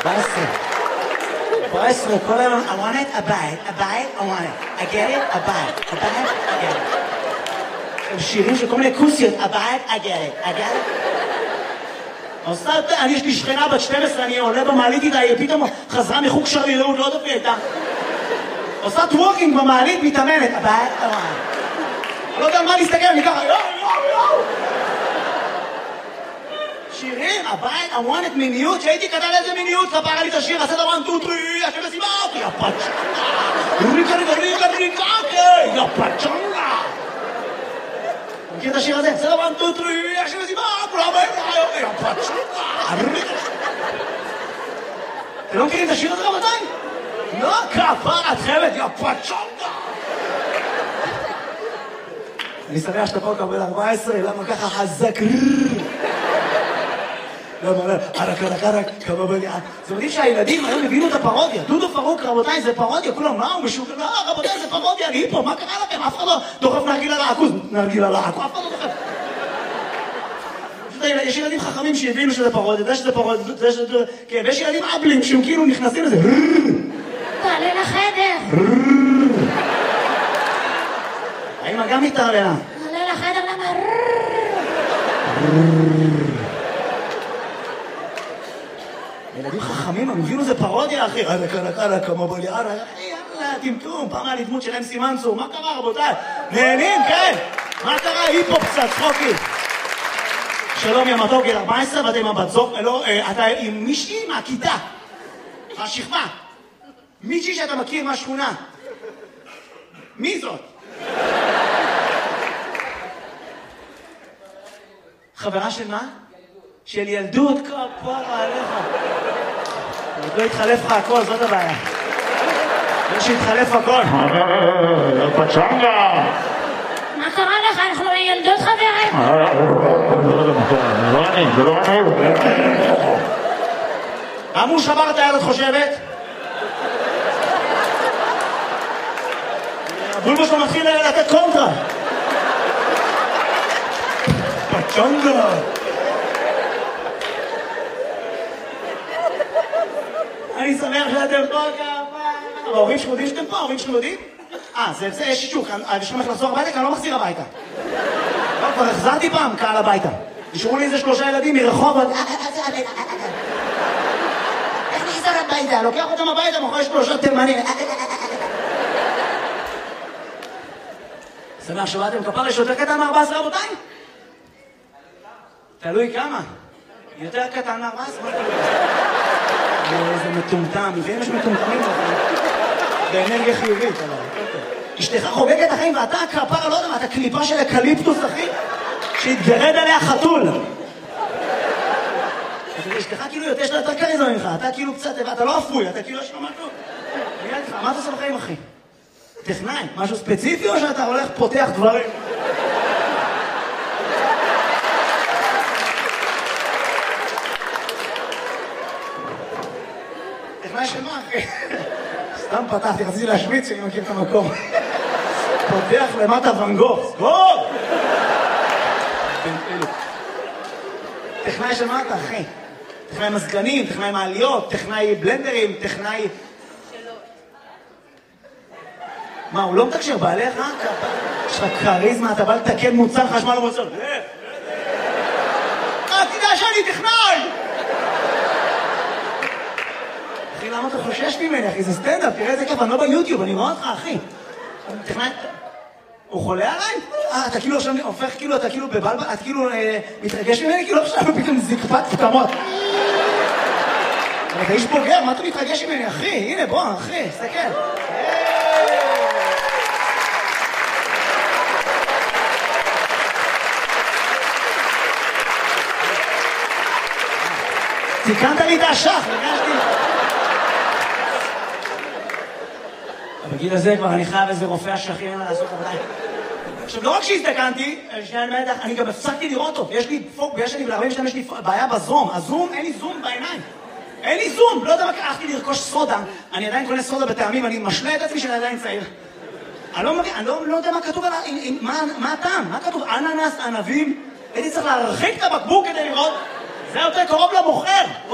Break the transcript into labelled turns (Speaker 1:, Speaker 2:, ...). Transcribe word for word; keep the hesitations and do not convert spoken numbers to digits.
Speaker 1: ארבע עשרה, כל היום, I want it, a bite, a bite, I want it, I get it, a bite, a bite, I get it. שירים של כל מיני כוסיות, a bite, I get it, I get it. עושה, אני יש לי שכנה בת שתים עשרה, אני עולה במעלית איתה, היא פתאום חזרה מחוג שרי רעות, לא יודעת מי הייתה. עושה טוורקינג במעלית, מתאמנת, a bite, I want it. אני לא יודע על מה להסתכל, אני ככה, יו, יו, יו. שירים, הבית, I want it מיניות, שהייתי כתב איזה מיניות, כפרה לי את השיר, עשה דבר טו טרי, השם לסיבה, יא פצ'נגה, ריקה ריקה ריקה ריקה, יא פצ'נגה. מכיר את השיר הזה? עשה דבר טו טרי, השם לסיבה, כולם באים, יא פצ'נגה, ריקה. אתם לא מכירים את השיר הזה רבותיי? לא, כפרה, את חייבת, יא פצ'נגה. אני שמח שאתה פה קבל ארבע עשרה, למה ככה חזק? למה, למה, ערק, ערק, ערק, כמה בליעה. זה מדהים שהילדים היום הבינו את הפרודיה. דודו פרוק, רבותיי, זה פרודיה. כולם, מה, הוא משוגע? לא, רבותיי, זה פרודיה, אני פה, מה קרה לכם? אף אחד לא דוחף נרגילה לעכוז. נרגילה לעכוז, אף אחד לא דוחף. יש ילדים חכמים שהבינו שזה פרודיה, זה שזה פרודיה, זה שזה... כן, ויש ילדים אבלים שהם כאילו נכנסים לזה.
Speaker 2: תעלה לחדר.
Speaker 1: האמא גם מתערלה.
Speaker 2: תעלה לחדר, למה?
Speaker 1: ילדים חכמים, הם הבינו זה פרודיה, אחי. עלק, עלק, עלק, כמה בלי עלק. יאללה, טמטום, פעם היה לי דמות של אמסי מנצור. מה קרה, רבותיי? נהנים, כן? מה קרה? היפו קצת, צחוקי. שלום, יא מתוק, גיל ארבע עשרה, ואתה עם הבת זוג, לא, אתה עם מישהי מהכיתה. מהשכבה. מישהי שאתה מכיר מהשכונה. מי זאת? חברה של מה? של ילדות, כפרה עליך. עוד לא התחלף לך הכל, זאת הבעיה. לא שהתחלף הכל.
Speaker 3: פצ'נגה!
Speaker 2: מה קרה לך? אנחנו ילדות חברים.
Speaker 3: זה לא אני, זה לא אני.
Speaker 1: עמו שבר את היד, את חושבת? הבולבוס לא מתחיל לתת קונטרה. פצ'נגה! אני שמח שאתם פה כמה... ההורים שלכם יודעים שאתם פה? ההורים שלכם יודעים? אה, זה יש שישוק, אני שלכם איך לחזור הביתה, כי אני לא מחזיר הביתה. לא, כבר החזרתי פעם קהל הביתה. נשארו לי איזה שלושה ילדים מרחוב... איך נחזר הביתה? לוקח אותם הביתה, מוכר שלושה תימנים. שמח שבאתם כפר, יש יותר קטן מארבע עשרה רבותיי? תלוי כמה. יותר קטן מארבע עשרה? איזה מטומטם, ואם יש מטומטמים באנרגיה חיובית, אשתך חוגגת החיים ואתה הכפר, לא יודע מה, אתה קליפה של אקליפטוס, אחי, שהתגרד עליה חתול. אשתך כאילו יותר שאתה יותר קריזמה ממך, אתה כאילו קצת, אתה לא אפוי, אתה כאילו יש לו משהו. מה אתה עושה בחיים, אחי? טכנאי, משהו ספציפי או שאתה הולך פותח דברים? טכנאי של מה, אחי? סתם פתחתי, רציתי להשמיץ שאני מכיר את המקום. פותח למטה ואן גוך. סגור! טכנאי של מה אתה, אחי? טכנאי מזגנים, טכנאי מעליות, טכנאי בלנדרים, טכנאי... מה, הוא לא מתקשר, בעליך? יש לך קריזמה, אתה בא לתקן מוצר חשמל ומוצר. אה, תדע שאני טכנאי! אחי, למה אתה חושש ממני, אחי? זה סטנדאפ, תראה איזה כיף, אני לא ביוטיוב, אני רואה אותך, אחי. טכנאי... הוא חולה עליי? אה, אתה כאילו עכשיו הופך, כאילו, אתה כאילו בבלבל, אתה כאילו מתרגש ממני, כאילו עכשיו פתאום זקפת פתמות. אבל אתה איש בוגר, מה אתה מתרגש ממני, אחי? הנה, בוא, אחי, סתכל. תיקנת לי את השח, לגשתי. בגיל הזה כבר אני חייב איזה רופא השכים, אין מה לעשות עבודה. עכשיו, לא רק שהזדקנתי, אני גם הפסקתי לראות אותו. יש לי פוק, ויש לי בלערבים שלהם, יש לי בעיה בזום. הזום, אין לי זום בעיניים. אין לי זום, לא יודע מה, הלכתי לרכוש סודה. אני עדיין קונה סודה בטעמים, אני משלה את עצמי שאני עדיין צעיר. אני לא יודע מה כתוב עליו, מה הטעם? מה כתוב? אננס, ענבים? הייתי צריך להרחיק את הבקבוק כדי לראות. זה יותר קרוב למוכר.